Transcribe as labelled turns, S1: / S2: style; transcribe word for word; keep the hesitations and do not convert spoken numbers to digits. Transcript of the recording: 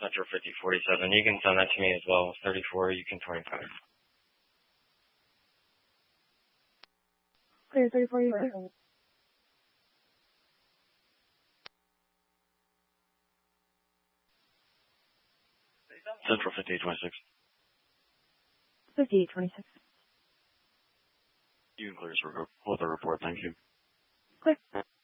S1: Central fifty forty-seven. You can send that to me as well. thirty-four, you can twenty-five.
S2: Clear thirty-four, you are.
S1: Central fifty-eight twenty-six.
S2: fifty-eight twenty-six.
S1: You can clear this report. Hold the report. Thank you.
S2: Clear.